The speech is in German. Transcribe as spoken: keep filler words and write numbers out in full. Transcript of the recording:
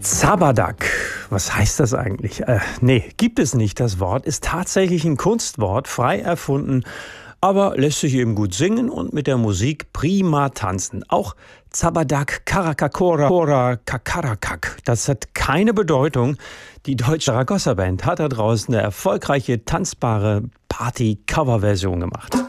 Zabadak, was heißt das eigentlich? Äh, nee, gibt es nicht. Das Wort ist tatsächlich ein Kunstwort, frei erfunden, aber lässt sich eben gut singen und mit der Musik prima tanzen. Auch Zabadak, Karakakora, Kora, Kakarakak, das hat keine Bedeutung. Die deutsche Ragossa Band hat da draußen eine erfolgreiche, tanzbare Party-Cover-Version gemacht.